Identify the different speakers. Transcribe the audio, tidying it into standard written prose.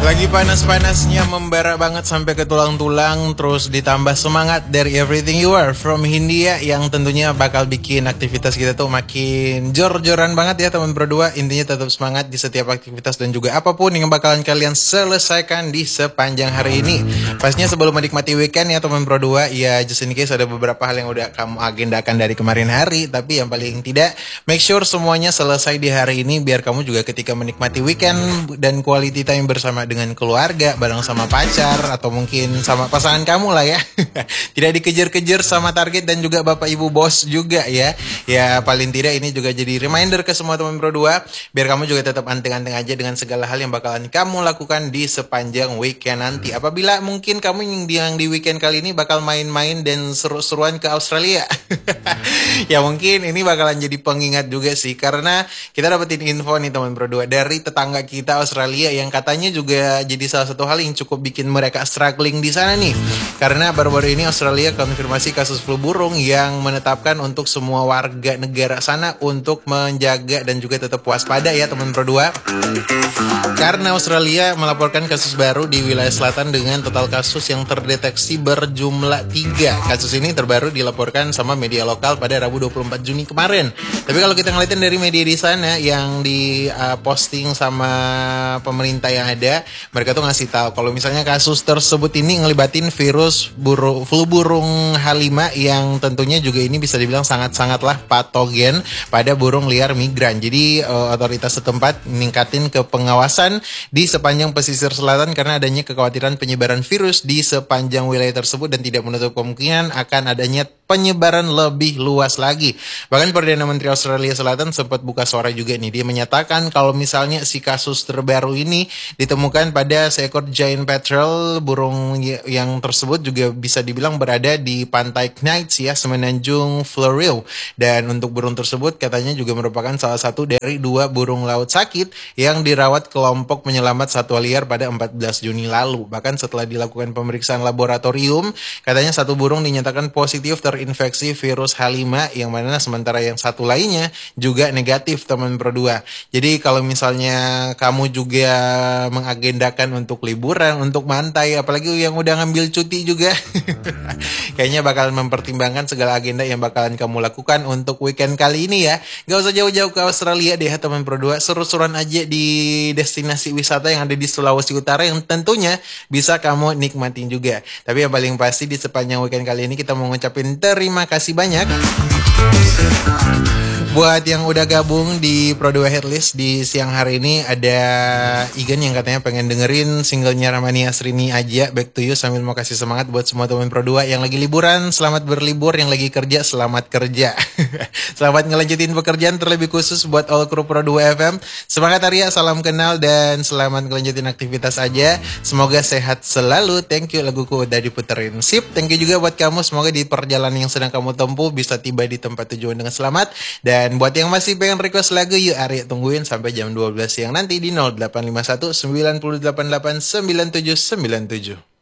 Speaker 1: Lagi panas-panasnya membara banget sampai ke tulang-tulang. Terus ditambah semangat dari Everything You Are from Hindia, yang tentunya bakal bikin aktivitas kita tuh makin jor-joran banget ya teman berdua. Intinya tetap semangat di setiap aktivitas dan juga apapun yang bakalan kalian selesaikan di sepanjang hari ini. Pastinya sebelum menikmati weekend ya teman berdua, ya just in case ada beberapa hal yang udah kamu agendakan dari kemarin hari, tapi yang paling tidak make sure semuanya selesai di hari ini, biar kamu juga ketika menikmati weekend dan quality time bersama dengan keluarga, bareng sama pacar atau mungkin sama pasangan kamu lah ya. Tidak dikejar-kejar sama target dan juga bapak ibu bos juga ya. Ya paling tidak ini juga jadi reminder ke semua teman berdua, biar kamu juga tetap anteng-anteng aja dengan segala hal yang bakalan kamu lakukan di sepanjang weekend nanti. Apabila mungkin kamu yang di weekend kali ini bakal main-main dan seru-seruan ke Australia. Ya mungkin ini bakalan jadi pengingat juga sih, karena kita dapetin info nih teman berdua dari tetangga kita Australia yang katanya juga jadi salah satu hal yang cukup bikin mereka struggling di sana nih. Karena baru-baru ini Australia konfirmasi kasus flu burung yang menetapkan untuk semua warga negara sana untuk menjaga dan juga tetap waspada ya teman berdua. Karena Australia melaporkan kasus baru di wilayah selatan dengan total kasus yang terdeteksi berjumlah 3. Kasus ini terbaru dilaporkan sama media lokal pada Rabu 24 Juni kemarin. Tapi kalau kita ngeliatin dari media di sana yang di posting sama pemerintah yang ada, mereka tuh ngasih tahu kalau misalnya kasus tersebut ini ngelibatin virus flu burung H5 yang tentunya juga ini bisa dibilang sangat-sangatlah patogen pada burung liar migran. Jadi otoritas setempat meningkatin ke pengawasan di sepanjang pesisir selatan karena adanya kekhawatiran penyebaran virus di sepanjang wilayah tersebut dan tidak menutup kemungkinan akan adanya penyebaran lebih luas lagi. Bahkan Perdana Menteri Australia Selatan sempat buka suara juga nih. Dia menyatakan kalau misalnya si kasus terbaru ini ditemukan pada seekor giant petrel, burung yang tersebut juga bisa dibilang berada di pantai Knights ya, semenanjung Floreo. Dan untuk burung tersebut katanya juga merupakan salah satu dari 2 burung laut sakit yang dirawat kelompok penyelamat satwa liar pada 14 Juni lalu. Bahkan setelah dilakukan pemeriksaan laboratorium, katanya satu burung dinyatakan positif terinfeksi virus H5, yang mana sementara yang satu lainnya juga negatif teman berdua. Jadi kalau misalnya kamu juga mengagendakan untuk liburan, untuk mantai, apalagi yang udah ngambil cuti juga, kayaknya bakalan mempertimbangkan segala agenda yang bakalan kamu lakukan untuk weekend kali ini ya. Gak usah jauh-jauh ke Australia deh teman berdua, seru-seruan aja di destinasi wisata yang ada di Sulawesi Utara yang tentunya bisa kamu nikmatin juga. Tapi yang paling pasti di sepanjang weekend kali ini kita mau ngucapin terima kasih banyak buat yang udah gabung di Pro 2 Headlist di siang hari ini. Ada Igan yang katanya pengen dengerin singlenya Ramania Srini aja, Back to You, sambil mau kasih semangat buat semua teman Pro 2 yang lagi liburan, selamat berlibur, yang lagi kerja, selamat kerja. Selamat ngelanjutin pekerjaan, terlebih khusus buat all kru Pro 2 FM. Semangat Arya, salam kenal dan selamat ngelanjutin aktivitas aja. Semoga sehat selalu. Thank you, laguku udah diputerin. Sip, thank you juga buat kamu. Semoga di perjalanan yang sedang kamu tempuh bisa tiba di tempat tujuan dengan selamat. Dan buat yang masih pengen request lagu, yuk Arya tungguin sampai jam 12 siang nanti di 0851 988 9797.